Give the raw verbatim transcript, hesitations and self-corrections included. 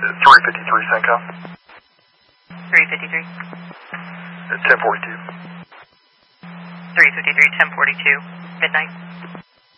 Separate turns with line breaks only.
three fifty-three Senko.
three fifty-three.
ten forty-two.
three fifty-three, ten forty-two. Midnight.